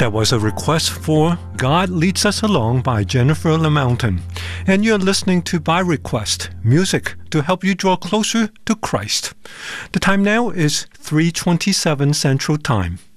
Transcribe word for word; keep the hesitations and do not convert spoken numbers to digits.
That was a request for God Leads Us Along by Jennifer LaMountain. And you're listening to By Request, music to help you draw closer to Christ. The time now is three twenty-seven Central Time.